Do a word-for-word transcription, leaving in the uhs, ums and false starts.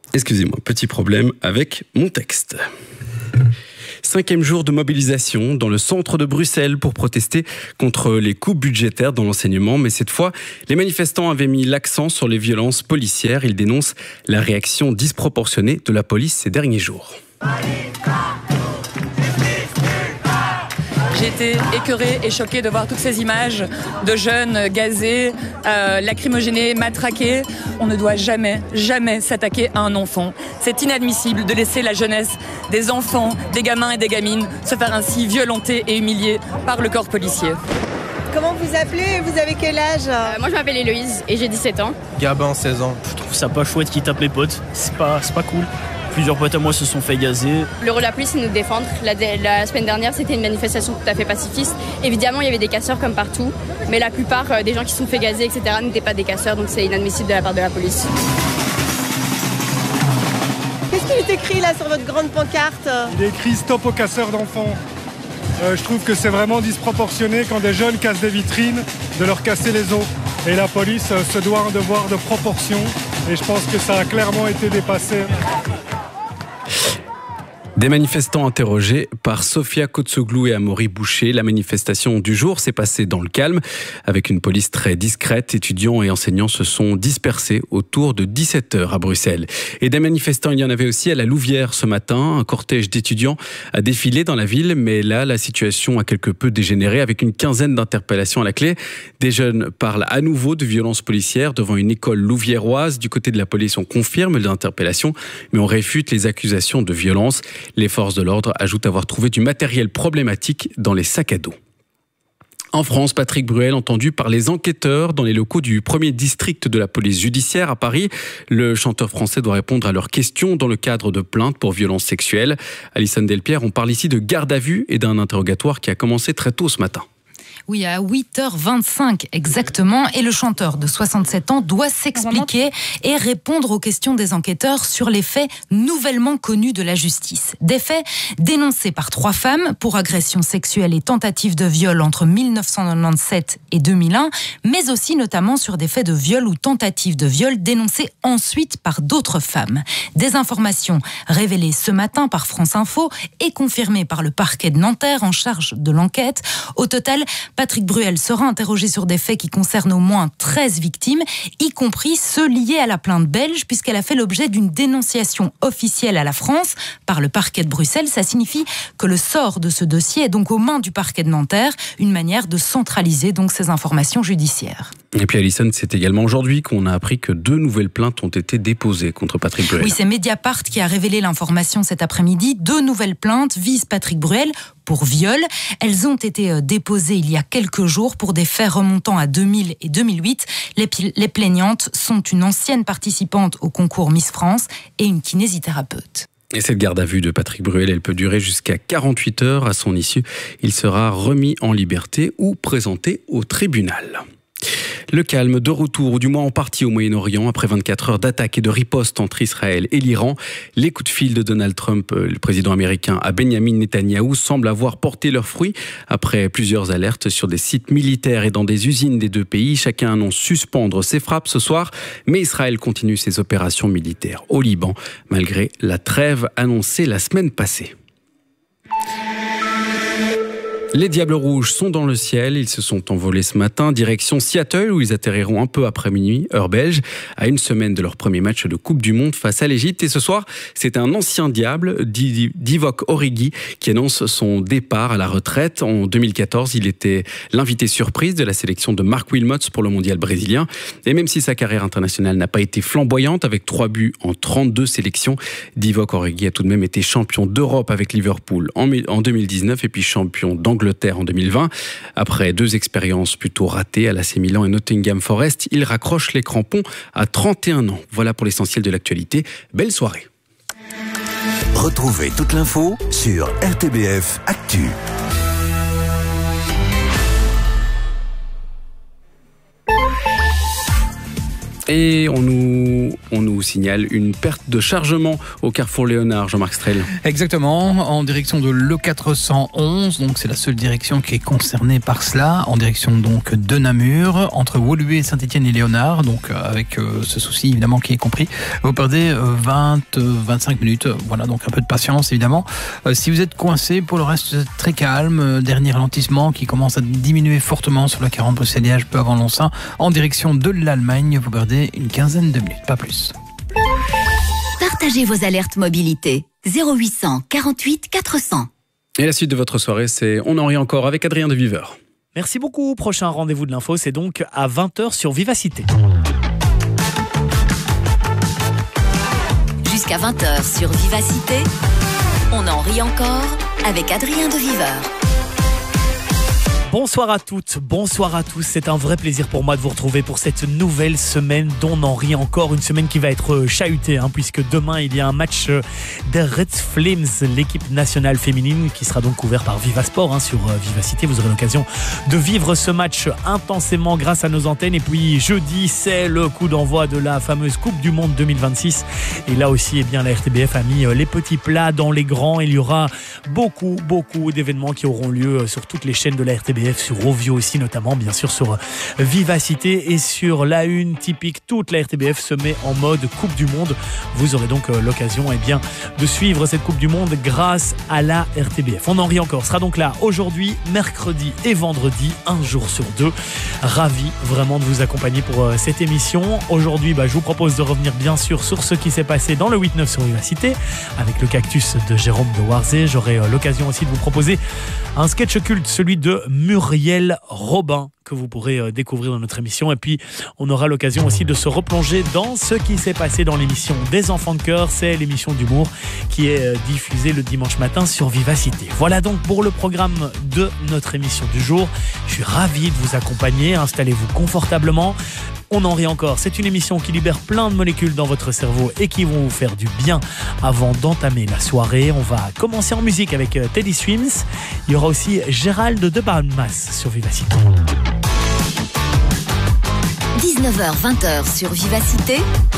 Excusez-moi, petit problème avec mon texte. Cinquième jour de mobilisation dans le centre de Bruxelles pour protester contre les coupes budgétaires dans l'enseignement. Mais cette fois, les manifestants avaient mis l'accent sur les violences policières. Ils dénoncent la réaction disproportionnée de la police ces derniers jours. J'ai été écœurée et choquée de voir toutes ces images de jeunes gazés, euh, lacrymogénés, matraqués. On ne doit jamais, jamais s'attaquer à un enfant. C'est inadmissible de laisser la jeunesse des enfants, des gamins et des gamines se faire ainsi violenter et humilier par le corps policier. Comment vous appelez? Vous avez quel âge? euh, Moi je m'appelle Héloïse et j'ai dix-sept ans. Gabin, seize ans. Je trouve ça pas chouette qu'ils tapent les potes. C'est pas, c'est pas cool. Plusieurs potes à moi se sont fait gazer. Le rôle de la police, c'est de nous défendre. La, la semaine dernière, c'était une manifestation tout à fait pacifiste. Évidemment, il y avait des casseurs comme partout, mais la plupart euh, des gens qui se sont fait gazer, et cetera, n'étaient pas des casseurs, donc c'est inadmissible de la part de la police. Qu'est-ce qu'il est écrit là sur votre grande pancarte? Il est écrit « Stop aux casseurs d'enfants ». Euh, je trouve que c'est vraiment disproportionné quand des jeunes cassent des vitrines, de leur casser les os. Et la police euh, se doit un devoir de proportion, et je pense que ça a clairement été dépassé. Des manifestants interrogés par Sophia Kotsoglou et Amaury Boucher. La manifestation du jour s'est passée dans le calme. Avec une police très discrète, étudiants et enseignants se sont dispersés autour de dix-sept heures à Bruxelles. Et des manifestants, il y en avait aussi à la Louvière ce matin. Un cortège d'étudiants a défilé dans la ville, mais là, la situation a quelque peu dégénéré avec une quinzaine d'interpellations à la clé. Des jeunes parlent à nouveau de violences policières devant une école louviéroise. Du côté de la police, on confirme l'interpellation, mais on réfute les accusations de violence. Les forces de l'ordre ajoutent avoir trouvé du matériel problématique dans les sacs à dos. En France, Patrick Bruel entendu par les enquêteurs dans les locaux du premier district de la police judiciaire à Paris. Le chanteur français doit répondre à leurs questions dans le cadre de plaintes pour violences sexuelles. Alison Delpierre, on parle ici de garde à vue et d'un interrogatoire qui a commencé très tôt ce matin. Oui, à huit heures vingt-cinq exactement. Et le chanteur de soixante-sept ans doit s'expliquer et répondre aux questions des enquêteurs sur les faits nouvellement connus de la justice. Des faits dénoncés par trois femmes pour agression sexuelle et tentative de viol entre mille neuf cent quatre-vingt-dix-sept et deux mille un, mais aussi notamment sur des faits de viol ou tentative de viol dénoncés ensuite par d'autres femmes. Des informations révélées ce matin par France Info et confirmées par le parquet de Nanterre en charge de l'enquête. Au total, Patrick Bruel sera interrogé sur des faits qui concernent au moins treize victimes, y compris ceux liés à la plainte belge, puisqu'elle a fait l'objet d'une dénonciation officielle à la France par le parquet de Bruxelles. Ça signifie que le sort de ce dossier est donc aux mains du parquet de Nanterre, une manière de centraliser donc ces informations judiciaires. Et puis Alison, c'est également aujourd'hui qu'on a appris que deux nouvelles plaintes ont été déposées contre Patrick Bruel. Oui, c'est Mediapart qui a révélé l'information cet après-midi. Deux nouvelles plaintes visent Patrick Bruel pour viol. Elles ont été déposées il y a quelques jours pour des faits remontant à deux mille et deux mille huit. Les, les plaignantes sont une ancienne participante au concours Miss France et une kinésithérapeute. Et cette garde à vue de Patrick Bruel, elle peut durer jusqu'à quarante-huit heures. À son issue, il sera remis en liberté ou présenté au tribunal. Le calme de retour, ou du moins en partie au Moyen-Orient, après vingt-quatre heures d'attaque et de riposte entre Israël et l'Iran. Les coups de fil de Donald Trump, le président américain, à Benjamin Netanyahou semblent avoir porté leurs fruits. Après plusieurs alertes sur des sites militaires et dans des usines des deux pays, chacun annonce suspendre ses frappes ce soir. Mais Israël continue ses opérations militaires au Liban, malgré la trêve annoncée la semaine passée. Les Diables Rouges sont dans le ciel, ils se sont envolés ce matin, direction Seattle où ils atterriront un peu après minuit, heure belge, à une semaine de leur premier match de Coupe du Monde face à l'Égypte. Et ce soir, c'est un ancien Diable, Divock Origi, qui annonce son départ à la retraite. En deux mille quatorze, il était l'invité surprise de la sélection de Mark Wilmots pour le mondial brésilien. Et même si sa carrière internationale n'a pas été flamboyante, avec trois buts en trente-deux sélections, Divock Origi a tout de même été champion d'Europe avec Liverpool en deux mille dix-neuf et puis champion d'Angleterre Angleterre en deux mille vingt. Après deux expériences plutôt ratées à l'A C Milan et Nottingham Forest, il raccroche les crampons à trente et un ans. Voilà pour l'essentiel de l'actualité. Belle soirée. Retrouvez toute l'info sur R T B F Actu. Et on nous, on nous signale une perte de chargement au carrefour Léonard, Jean-Marc Strel. Exactement, en direction de l'E quatre cent onze, donc c'est la seule direction qui est concernée par cela, en direction donc de Namur, entre Woluwe, Saint-Étienne et Léonard, donc avec euh, ce souci évidemment qui est compris. Vous perdez vingt à vingt-cinq minutes, voilà, donc un peu de patience évidemment. Euh, si vous êtes coincé, pour le reste, vous êtes très calme, dernier ralentissement qui commence à diminuer fortement sur la quarante Bruxelles-Liège, peu avant Lonsin, en direction de l'Allemagne, vous perdez une quinzaine de minutes, pas plus. Partagez vos alertes mobilité. zéro huit cent quarante-huit quatre cents. Et la suite de votre soirée, c'est On en rit encore avec Adrien de Viveur. Merci beaucoup. Prochain rendez-vous de l'info, c'est donc à vingt heures sur Vivacité. Jusqu'à vingt heures sur Vivacité, On en rit encore avec Adrien de Viveur. Bonsoir à toutes, bonsoir à tous. C'est un vrai plaisir pour moi de vous retrouver pour cette nouvelle semaine dont on en rit encore. Une semaine qui va être chahutée, hein, puisque demain il y a un match des Red Flames, l'équipe nationale féminine, qui sera donc couvert par Vivasport hein, sur Vivacité. Vous aurez l'occasion de vivre ce match intensément grâce à nos antennes. Et puis jeudi, c'est le coup d'envoi de la fameuse Coupe du Monde deux mille vingt-six. Et là aussi, eh bien, la R T B F a mis les petits plats dans les grands. Il y aura beaucoup, beaucoup d'événements qui auront lieu sur toutes les chaînes de la R T B F, sur Rovio aussi notamment, bien sûr sur Vivacité et sur la une typique. Toute la R T B F se met en mode Coupe du Monde. Vous aurez donc l'occasion eh bien, de suivre cette Coupe du Monde grâce à la R T B F. On en rit encore, sera donc là aujourd'hui, mercredi et vendredi, un jour sur deux. Ravi vraiment de vous accompagner pour cette émission. Aujourd'hui, bah, je vous propose de revenir bien sûr sur ce qui s'est passé dans le huit neuf sur Vivacité avec le cactus de Jérôme de Warzé. J'aurai l'occasion aussi de vous proposer un sketch culte, celui de Muriel Robin, que vous pourrez découvrir dans notre émission. Et puis, on aura l'occasion aussi de se replonger dans ce qui s'est passé dans l'émission des Enfants de Cœur. C'est l'émission d'humour qui est diffusée le dimanche matin sur Vivacité. Voilà donc pour le programme de notre émission du jour. Je suis ravi de vous accompagner. Installez-vous confortablement. On en rit encore. C'est une émission qui libère plein de molécules dans votre cerveau et qui vont vous faire du bien avant d'entamer la soirée. On va commencer en musique avec Teddy Swims. Il y aura aussi Gérald de Balmas sur Vivacité. dix-neuf heures vingt sur Vivacité,